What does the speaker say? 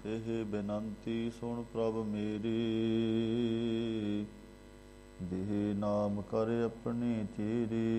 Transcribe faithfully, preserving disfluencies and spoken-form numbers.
ਇਹ ਬੇਨੰਤੀ ਸੁਣ ਪ੍ਰਭ ਮੇਰੀ, ਦੇਹ ਨਾਮ ਕਰ ਆਪਣੀ ਚੇਰੀ।